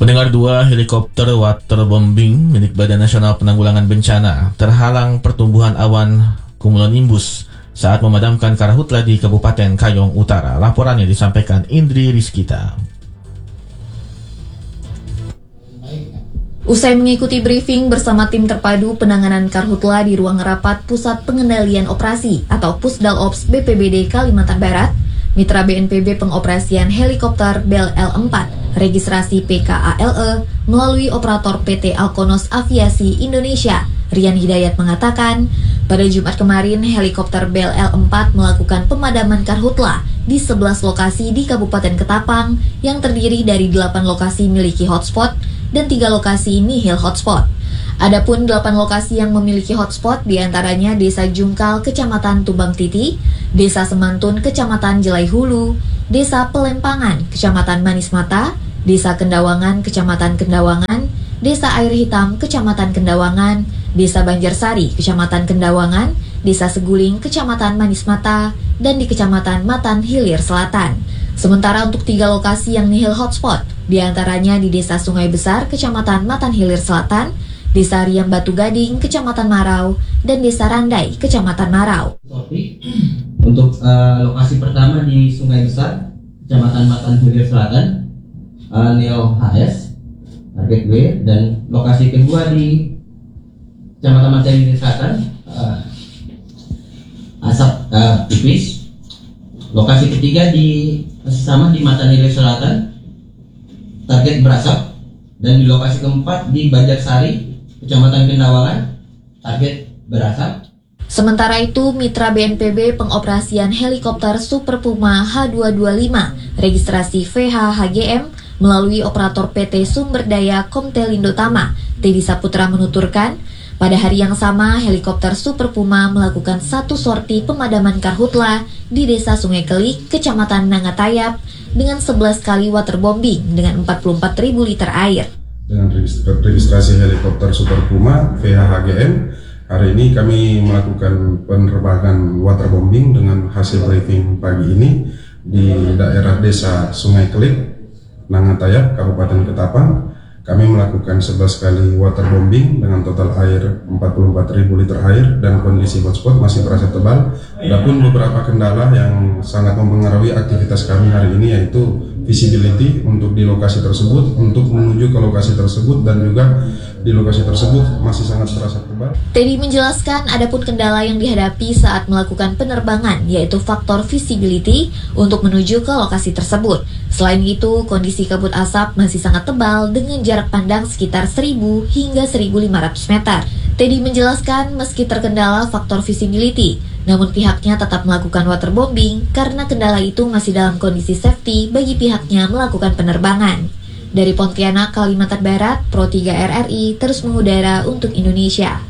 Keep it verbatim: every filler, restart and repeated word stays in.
Pendengar, dua helikopter waterbombing milik Badan Nasional Penanggulangan Bencana terhalang pertumbuhan awan cumulonimbus saat memadamkan karhutla di Kabupaten Kayong Utara. Laporannya disampaikan Indri Rizkita. Usai mengikuti briefing bersama tim terpadu penanganan karhutla di ruang rapat Pusat Pengendalian Operasi atau Pusdalops B P B D Kalimantan Barat, Mitra B N P B pengoperasian helikopter Bell L empat registrasi P K A L E melalui operator P T Alkonos Aviasi Indonesia, Rian Hidayat mengatakan, pada Jumat kemarin helikopter Bell L empat melakukan pemadaman karhutla di sebelas lokasi di Kabupaten Ketapang yang terdiri dari delapan lokasi miliki hotspot dan tiga lokasi nihil hotspot. Adapun delapan lokasi yang memiliki hotspot diantaranya Desa Jungkal, Kecamatan Tumbang Titi, Desa Semantun, Kecamatan Jelai Hulu, Desa Pelempangan, Kecamatan Manis Mata, Desa Kendawangan, Kecamatan Kendawangan, Desa Air Hitam, Kecamatan Kendawangan, Desa Banjarsari, Kecamatan Kendawangan, Desa Seguling, Kecamatan Manis Mata, dan di Kecamatan Matan Hilir Selatan. Sementara untuk tiga lokasi yang nihil hotspot, diantaranya di Desa Sungai Besar, Kecamatan Matan Hilir Selatan, Desa Riam Batu Gading, Kecamatan Marau, dan Desa Randai, Kecamatan Marau. Untuk uh, lokasi pertama di Sungai Besar, Kecamatan Matan Hilir Selatan, uh, Neo H S, target W, dan lokasi kedua di Kecamatan Matan Hilir Selatan, uh, Asap uh, Tipis. Lokasi ketiga di masih sama di Matan Hilir Selatan, target berasap, dan di lokasi keempat di Banjarsari, Kecamatan Kendawangan, target berasap. Sementara itu, Mitra B N P B pengoperasian helikopter Super Puma H dua dua lima registrasi V H H G M melalui operator P T Sumber Daya Komtelindo Tama, Teddy Saputra menuturkan, pada hari yang sama, helikopter Super Puma melakukan satu sorti pemadaman karhutla di Desa Sungai Kelik, Kecamatan Nangatayap, dengan sebelas kali waterbombing dengan empat puluh empat ribu liter air. Dengan registrasi helikopter Super Puma V H H G M, hari ini kami melakukan penerbangan waterbombing dengan hasil briefing pagi ini di daerah Desa Sungai Kelik, Nangatayap, Kabupaten Ketapang. Kami melakukan sebelas kali waterbombing dengan total air empat puluh empat ribu liter air dan kondisi hotspot masih terasa tebal. Adapun beberapa kendala yang sangat mempengaruhi aktivitas kami hari ini yaitu visibility untuk di lokasi tersebut, untuk menuju ke lokasi tersebut, dan juga di lokasi tersebut masih sangat terasa tebal. Teddy menjelaskan adapun kendala yang dihadapi saat melakukan penerbangan yaitu faktor visibility untuk menuju ke lokasi tersebut. Selain itu, kondisi kabut asap masih sangat tebal dengan jarak pandang sekitar seribu hingga seribu lima ratus meter. Teddy menjelaskan meski terkendala faktor visibility, namun pihaknya tetap melakukan waterbombing karena kendala itu masih dalam kondisi safety bagi pihaknya melakukan penerbangan. Dari Pontianak, Kalimantan Barat, Pro tiga R R I terus mengudara untuk Indonesia.